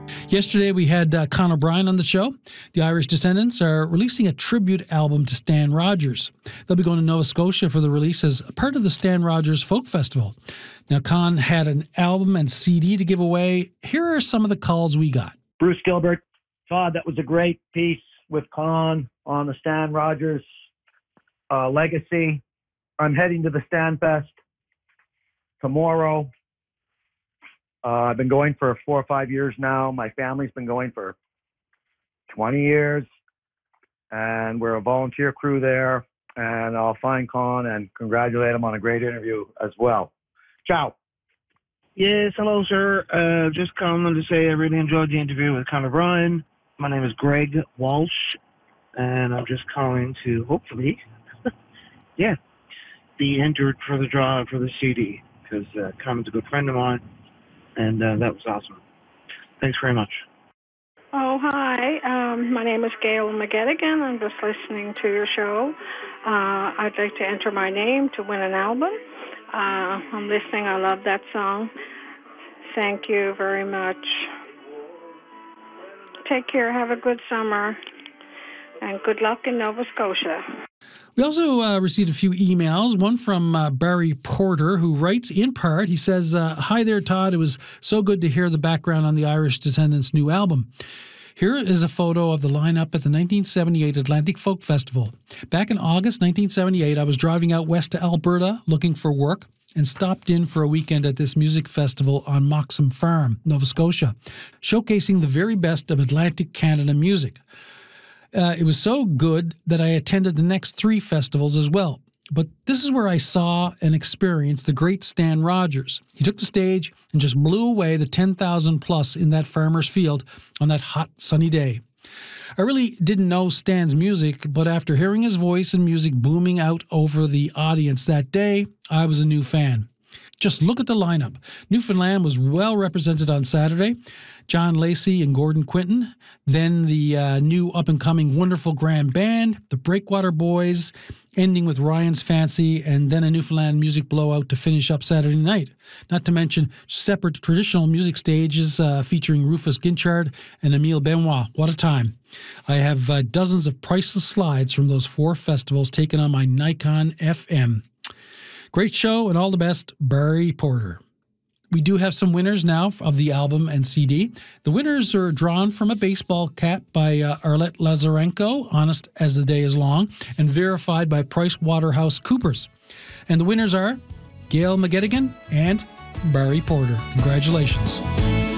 Yesterday, we had Con O'Brien on the show. The Irish Descendants are releasing a tribute album to Stan Rogers. They'll be going to Nova Scotia for the release as part of the Stan Rogers Folk Festival. Now, Con had an album and CD to give away. Here are some of the calls we got. Bruce Gilbert, Todd, that was a great piece with Con on the Stan Rogers legacy. I'm heading to the Stan Fest tomorrow. I've been going for 4 or 5 years now. My family's been going for 20 years, and we're a volunteer crew there. And I'll find Con and congratulate him on a great interview as well. Ciao. Yes, hello, sir. Just calling to say I really enjoyed the interview with Con O'Brien. My name is Greg Walsh, and I'm just calling to hopefully, be entered for the draw for the CD, because Con's a good friend of mine. And that was awesome. Thanks very much. Oh, hi. My name is Gail McGettigan. I'm just listening to your show. I'd like to enter my name to win an album. I'm listening. I love that song. Thank you very much. Take care. Have a good summer. And good luck in Nova Scotia. We also received a few emails, one from Barry Porter, who writes in part, he says, "Hi there, Todd. It was so good to hear the background on the Irish Descendants' new album. Here is a photo of the lineup at the 1978 Atlantic Folk Festival. Back in August 1978, I was driving out west to Alberta looking for work and stopped in for a weekend at this music festival on Moxham Farm, Nova Scotia, showcasing the very best of Atlantic Canada music. It was so good that I attended the next 3 festivals as well. But this is where I saw and experienced the great Stan Rogers. He took the stage and just blew away the 10,000 plus in that farmer's field on that hot, sunny day. I really didn't know Stan's music, but after hearing his voice and music booming out over the audience that day, I was a new fan. Just look at the lineup. Newfoundland was well represented on Saturday. John Lacey and Gordon Quinton. Then the new up-and-coming wonderful grand band, the Breakwater Boys, ending with Ryan's Fancy, and then a Newfoundland music blowout to finish up Saturday night. Not to mention separate traditional music stages featuring Rufus Ginchard and Emile Benoit. What a time. I have dozens of priceless slides from those 4 festivals taken on my Nikon FM. Great show and all the best, Barry Porter. We do have some winners now of the album and CD. The winners are drawn from a baseball cap by Arlette Lazarenko, Honest as the Day is Long, and verified by PricewaterhouseCoopers. And the winners are Gail McGettigan and Barry Porter. Congratulations.